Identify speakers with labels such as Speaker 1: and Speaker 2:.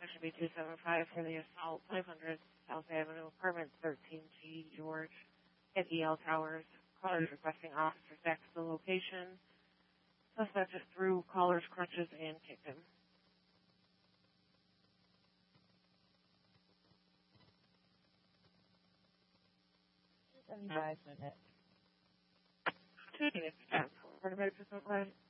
Speaker 1: should be 275 for the assault, 500 South Avenue, apartment 13G, George, at EL Towers. Caller is requesting officers back to the location. Suspect just threw caller's crutches and kicked him.
Speaker 2: 75 minutes.
Speaker 1: 2 units, 10. For the medical supply.